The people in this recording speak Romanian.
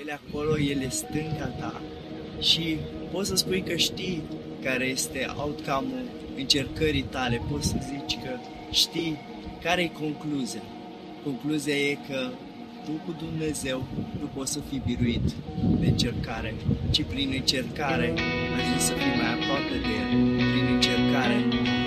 ele acolo, ele stânca ta și poți să spui că știi care este outcome-ul încercării tale, poți să zici că știi care e concluzia. Concluzia e că tu cu Dumnezeu nu poți să fii biruit de încercare, ci prin încercare ajungi să fii mai aproape de El. Prin încercare